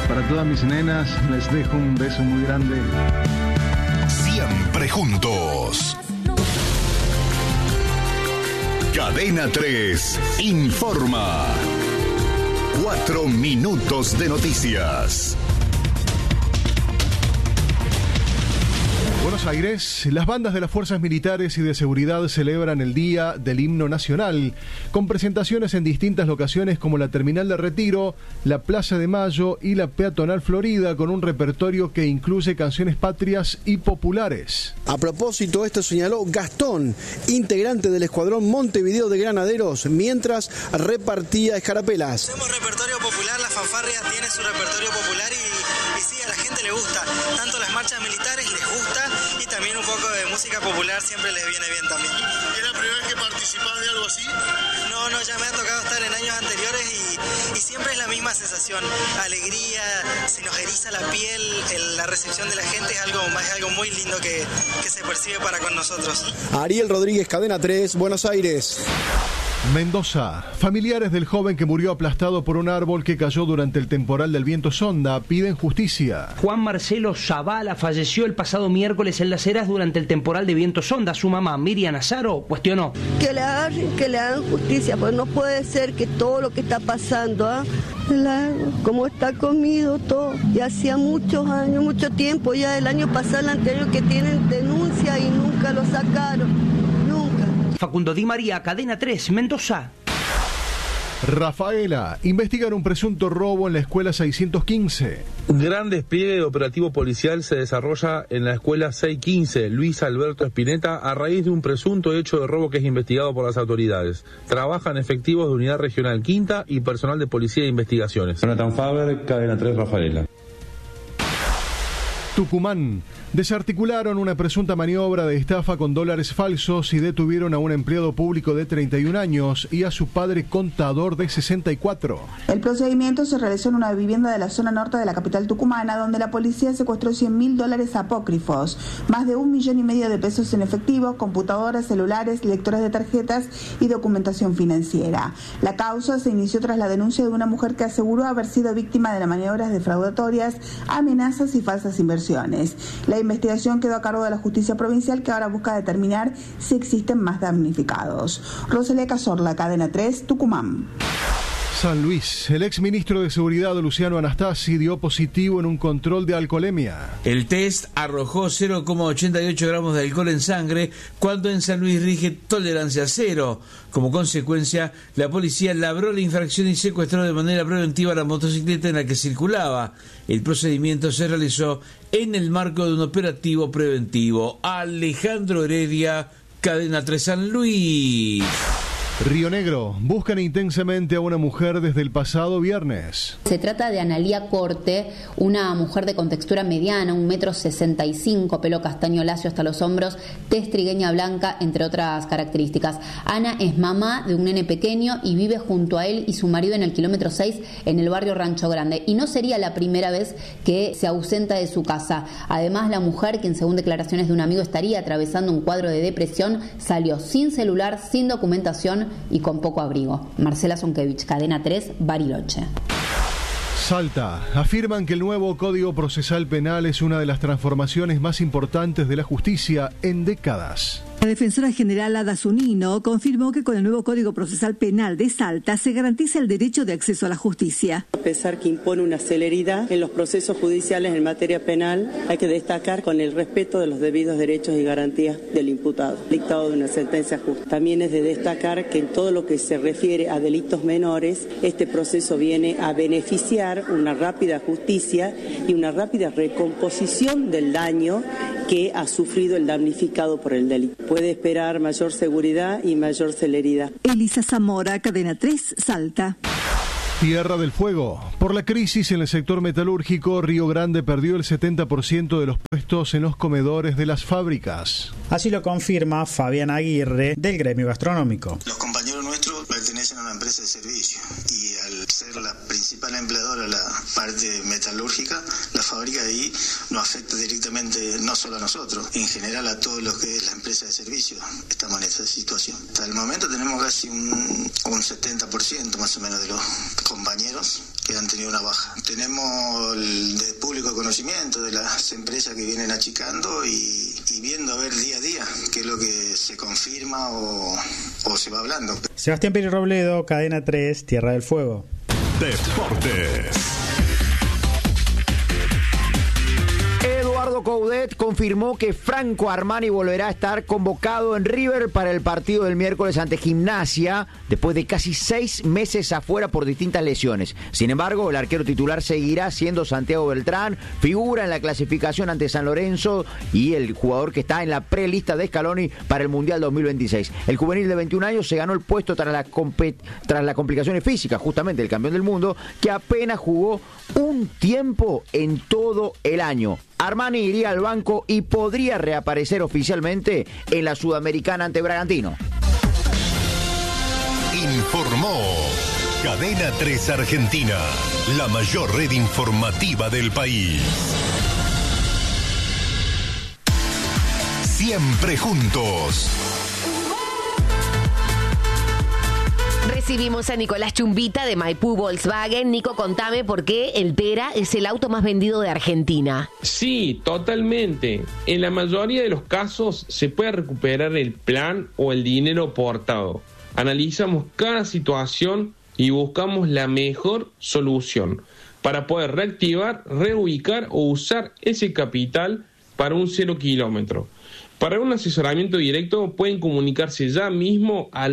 Para todas mis nenas, les dejo un beso muy grande. Siempre juntos. Cadena 3 informa. 4 minutos de noticias. Buenos Aires, las bandas de las fuerzas militares y de seguridad celebran el Día del Himno Nacional, con presentaciones en distintas locaciones como la Terminal de Retiro, la Plaza de Mayo y la Peatonal Florida, con un repertorio que incluye canciones patrias y populares. A propósito, esto señaló Gastón, integrante del Escuadrón Montevideo de Granaderos, mientras repartía escarapelas. Hacemos repertorio popular, la fanfarria tiene su repertorio popular y sí, a la gente le gusta, tanto las marchas militares les gusta y también un poco de música popular siempre les viene bien también. ¿Es la primera vez que participás de algo así? No, ya me ha tocado estar en años anteriores y siempre es la misma sensación, alegría, se nos eriza la piel, la recepción de la gente es algo muy lindo que se percibe para con nosotros. Ariel Rodríguez, Cadena 3, Buenos Aires. Mendoza. Familiares del joven que murió aplastado por un árbol que cayó durante el temporal del viento Sonda piden justicia. Juan Marcelo Zavala falleció el pasado miércoles en Las Heras durante el temporal de viento Sonda. Su mamá, Miriam Azaro, cuestionó. Que le hagan justicia, pues no puede ser que todo lo que está pasando, como está comido todo, y hacía muchos años, mucho tiempo, ya el año pasado, el anterior, que tienen denuncia y nunca lo sacaron. Facundo Di María, Cadena 3, Mendoza. Rafaela, investigan un presunto robo en la escuela 615. Gran despliegue de operativo policial se desarrolla en la escuela 615 Luis Alberto Spinetta a raíz de un presunto hecho de robo que es investigado por las autoridades. Trabajan efectivos de Unidad Regional Quinta y personal de Policía de Investigaciones. Jonathan Faber, Cadena 3, Rafaela. Tucumán. Desarticularon una presunta maniobra de estafa con dólares falsos y detuvieron a un empleado público de 31 años y a su padre contador de 64. El procedimiento se realizó en una vivienda de la zona norte de la capital tucumana, donde la policía secuestró $100.000 apócrifos, más de 1,5 millones de pesos en efectivo, computadoras, celulares, lectores de tarjetas y documentación financiera. La causa se inició tras la denuncia de una mujer que aseguró haber sido víctima de las maniobras defraudatorias, amenazas y falsas inversiones. La investigación quedó a cargo de la Justicia Provincial, que ahora busca determinar si existen más damnificados. Rosalía Cazorla, Cadena 3, Tucumán. San Luis. El exministro de Seguridad, Luciano Anastasi, dio positivo en un control de alcoholemia. El test arrojó 0,88 gramos de alcohol en sangre, cuando en San Luis rige tolerancia cero. Como consecuencia, la policía labró la infracción y secuestró de manera preventiva la motocicleta en la que circulaba. El procedimiento se realizó en el marco de un operativo preventivo. Alejandro Heredia, Cadena 3 San Luis. Río Negro. Buscan intensamente a una mujer desde el pasado viernes. Se trata de Analía Corte, una mujer de contextura mediana, 1,65 m, pelo castaño lacio hasta los hombros, tez trigueña blanca, entre otras características. Ana es mamá de un nene pequeño y vive junto a él y su marido en el kilómetro 6 en el barrio Rancho Grande. Y no sería la primera vez que se ausenta de su casa. Además, la mujer, quien según declaraciones de un amigo estaría atravesando un cuadro de depresión, salió sin celular, sin documentación y con poco abrigo. Marcela Zonkevich, Cadena 3, Bariloche. Salta. Afirman que el nuevo Código Procesal Penal es una de las transformaciones más importantes de la justicia en décadas. La defensora general Ada Zunino confirmó que con el nuevo Código Procesal Penal de Salta se garantiza el derecho de acceso a la justicia. A pesar que impone una celeridad en los procesos judiciales en materia penal, hay que destacar con el respeto de los debidos derechos y garantías del imputado, dictado de una sentencia justa. También es de destacar que en todo lo que se refiere a delitos menores, este proceso viene a beneficiar una rápida justicia y una rápida recomposición del daño que ha sufrido el damnificado por el delito. Puede esperar mayor seguridad y mayor celeridad. Elisa Zamora, Cadena 3, Salta. Tierra del Fuego. Por la crisis en el sector metalúrgico, Río Grande perdió el 70% de los puestos en los comedores de las fábricas. Así lo confirma Fabián Aguirre, del gremio gastronómico. Los compañeros nuestros pertenecen a una empresa de servicio y al ser la principal empleadora la parte metalúrgica, la fábrica de ahí nos afecta directamente no solo a nosotros, en general a todo lo que es la empresa de servicios. Estamos en esta situación. Hasta el momento tenemos casi un 70% más o menos de los compañeros que han tenido una baja. Tenemos el de público conocimiento de las empresas que vienen achicando y viendo a ver día a día qué es lo que se confirma o se va hablando. Sebastián Piri Robledo, Cadena 3, Tierra del Fuego. Deportes. Eduardo Coudet confirmó que Franco Armani volverá a estar convocado en River para el partido del miércoles ante Gimnasia, después de casi 6 meses afuera por distintas lesiones. Sin embargo, el arquero titular seguirá siendo Santiago Beltrán, figura en la clasificación ante San Lorenzo y el jugador que está en la prelista de Scaloni para el Mundial 2026. El juvenil de 21 años se ganó el puesto tras las complicaciones físicas, justamente el campeón del mundo, que apenas jugó un tiempo en todo el año. Armani iría al banco y podría reaparecer oficialmente en la Sudamericana ante Bragantino. Informó Cadena 3 Argentina, la mayor red informativa del país. Siempre juntos. Recibimos a Nicolás Chumbita de Maipú Volkswagen. Nico, contame por qué el Tera es el auto más vendido de Argentina. Sí, totalmente. En la mayoría de los casos se puede recuperar el plan o el dinero aportado. Analizamos cada situación y buscamos la mejor solución para poder reactivar, reubicar o usar ese capital para un 0 kilómetro. Para un asesoramiento directo pueden comunicarse ya mismo al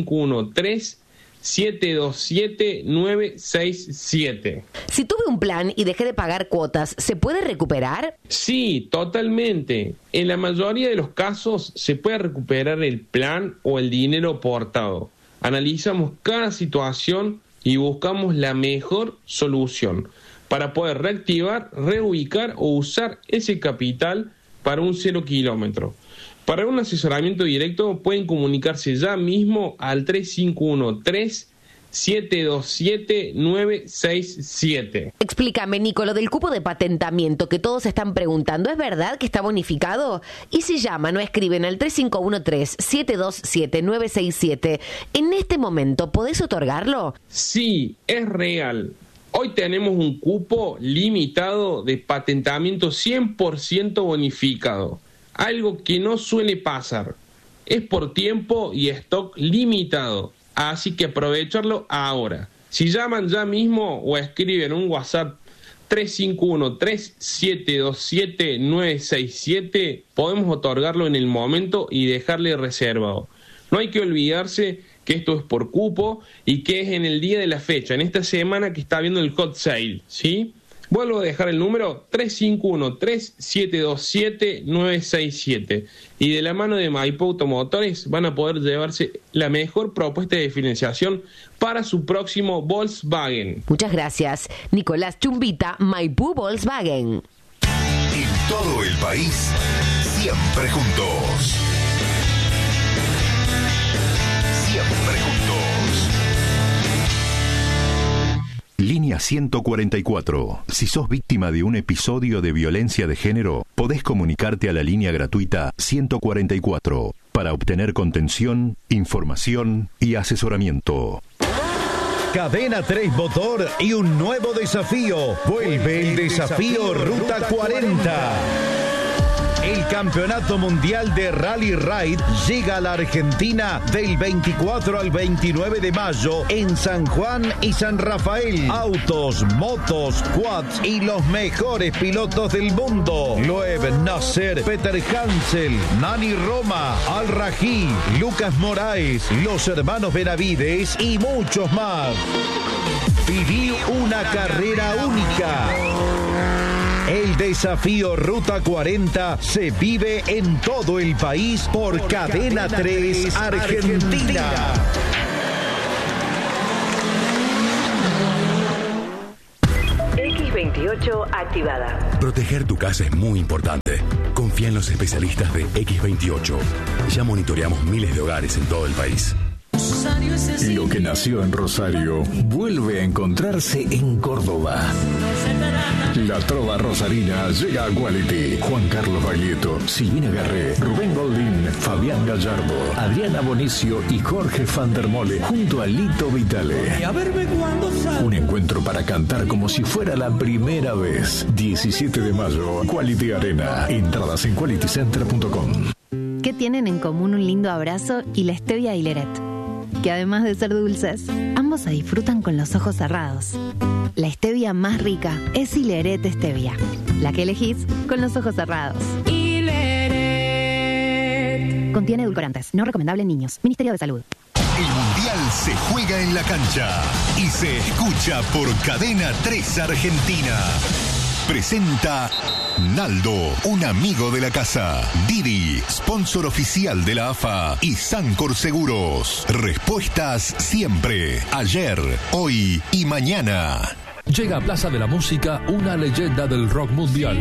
351-3727-967. Si tuve un plan y dejé de pagar cuotas, ¿se puede recuperar? Sí, totalmente. En la mayoría de los casos se puede recuperar el plan o el dinero aportado. Analizamos cada situación y buscamos la mejor solución para poder reactivar, reubicar o usar ese capital para un 0 kilómetro. Para un asesoramiento directo pueden comunicarse ya mismo al 351-3727-967. Explícame, Nico, lo del cupo de patentamiento que todos están preguntando, ¿es verdad que está bonificado? Y si llaman o escriben al 351-3727-967, ¿en este momento podés otorgarlo? Sí, es real. Hoy tenemos un cupo limitado de patentamiento 100% bonificado, algo que no suele pasar. Es por tiempo y stock limitado, así que aprovecharlo ahora. Si llaman ya mismo o escriben un WhatsApp 351-3727-967, podemos otorgarlo en el momento y dejarle reservado. No hay que olvidarse que esto es por cupo y que es en el día de la fecha, en esta semana que está viendo el hot sale, ¿sí? Vuelvo a dejar el número 351-3727-967 y de la mano de Maipú Automotores van a poder llevarse la mejor propuesta de financiación para su próximo Volkswagen. Muchas gracias. Nicolás Chumbita, Maipú Volkswagen. En todo el país, siempre juntos. Siempre juntos. Línea 144. Si sos víctima de un episodio de violencia de género, podés comunicarte a la línea gratuita 144 para obtener contención, información y asesoramiento. Cadena 3 Motor y un nuevo desafío. Vuelve el desafío Ruta 40. El Campeonato Mundial de Rally Ride llega a la Argentina del 24 al 29 de mayo en San Juan y San Rafael. Autos, motos, quads y los mejores pilotos del mundo. Loeb Nasser, Peter Hansel, Nani Roma, Al Rají, Lucas Moraes, los hermanos Benavides y muchos más. Viví una carrera única. El desafío Ruta 40 se vive en todo el país por Cadena 3 Argentina. X28 activada. Proteger tu casa es muy importante. Confía en los especialistas de X28. Ya monitoreamos miles de hogares en todo el país. Lo que nació en Rosario vuelve a encontrarse en Córdoba. La trova rosarina llega a Quality. Juan Carlos Baglietto, Silvina Garré, Rubén Goldín, Fabián Gallardo, Adriana Bonicio y Jorge Van der Mole junto a Lito Vitale. Un encuentro para cantar como si fuera la primera vez. 17 de mayo, Quality Arena. Entradas en qualitycenter.com. ¿Qué tienen en común un lindo abrazo y la stevia y Leret? Que además de ser dulces, ambos se disfrutan con los ojos cerrados. La stevia más rica es Hileret Stevia, la que elegís con los ojos cerrados. Hileret. Contiene edulcorantes, no recomendable en niños. Ministerio de Salud. El Mundial se juega en la cancha y se escucha por Cadena 3 Argentina. Presenta Naldo, un amigo de la casa. Didi, sponsor oficial de la AFA. Y Sancor Seguros. Respuestas siempre, ayer, hoy y mañana. Llega a Plaza de la Música una leyenda del rock mundial.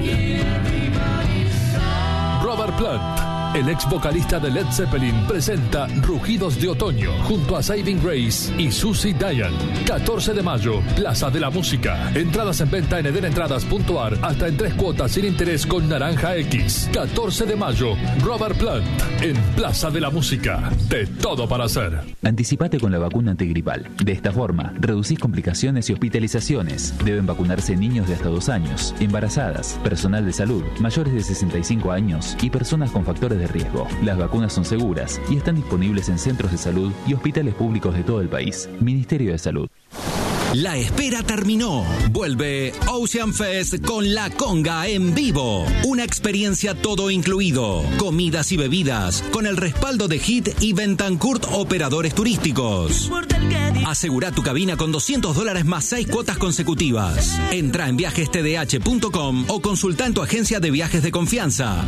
Robert Plant, el ex vocalista de Led Zeppelin, presenta Rugidos de Otoño junto a Saving Grace y Susie Diane. 14 de mayo, Plaza de la Música. Entradas en venta en edenentradas.ar hasta en 3 cuotas sin interés con Naranja X. 14 de mayo, Robert Plant en Plaza de la Música. De todo para hacer. Anticipate con la vacuna antigripal. De esta forma, reducís complicaciones y hospitalizaciones. Deben vacunarse niños de hasta 2 años, embarazadas, personal de salud, mayores de 65 años y personas con factores de riesgo. Las vacunas son seguras y están disponibles en centros de salud y hospitales públicos de todo el país. Ministerio de Salud. La espera terminó. Vuelve Ocean Fest con La Conga en vivo. Una experiencia todo incluido. Comidas y bebidas con el respaldo de HIT y Bentancourt Operadores Turísticos. Asegura tu cabina con $200 más 6 cuotas consecutivas. Entra en viajestdh.com o consulta en tu agencia de viajes de confianza.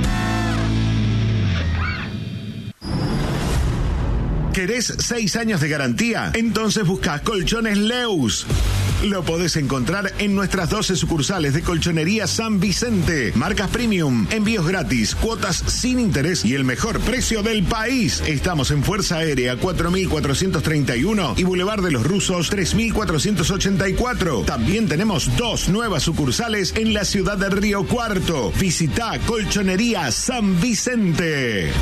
¿Querés 6 años de garantía? Entonces busca Colchones Leus. Lo podés encontrar en nuestras 12 sucursales de Colchonería San Vicente. Marcas premium, envíos gratis, cuotas sin interés y el mejor precio del país. Estamos en Fuerza Aérea 4431 y Boulevard de los Rusos 3484. También tenemos 2 nuevas sucursales en la ciudad de Río Cuarto. Visita Colchonería San Vicente.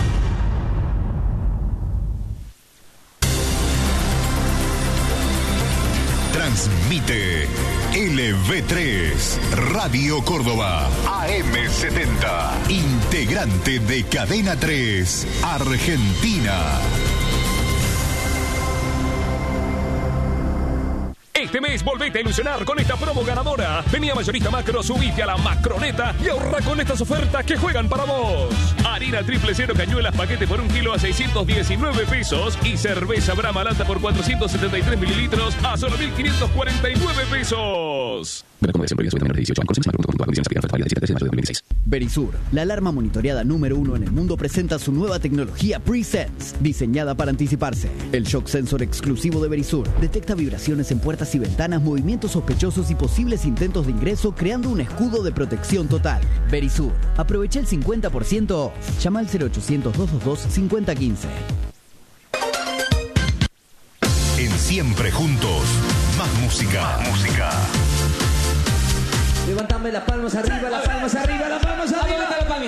Transmite LV3, Radio Córdoba, AM70, integrante de Cadena 3, Argentina. Este mes volvete a ilusionar con esta promo ganadora. Vení a Mayorista Macro, subite a la Macroneta y ahorra con estas ofertas que juegan para vos. Harina triple cero cañuelas paquete por 1 kilo a 619 pesos y cerveza Brahma Lata por 473 mililitros a solo 1.549 pesos. Verisur, la alarma monitoreada número 1 en el mundo, presenta su nueva tecnología Pre-Sense, diseñada para anticiparse. El shock sensor exclusivo de Verisur detecta vibraciones en puertas y ventanas, movimientos sospechosos y posibles intentos de ingreso, creando un escudo de protección total. Verisur, aprovecha el 50% off. Llama al 0800-222-5015. En Siempre Juntos, más música. Más música. Levántame las palmas arriba, las palmas arriba, las palmas arriba.